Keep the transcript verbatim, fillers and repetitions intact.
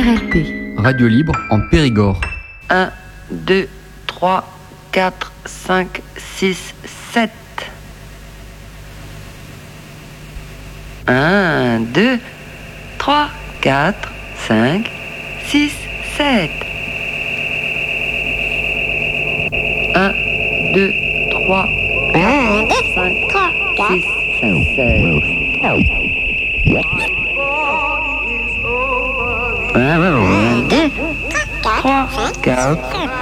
R L P. Radio libre en Périgord. un, deux, trois, quatre, cinq, six, sept. un, deux, trois, quatre, cinq, six, sept. un, deux, trois, quatre, cinq, six, sept. un, deux, trois, quatre.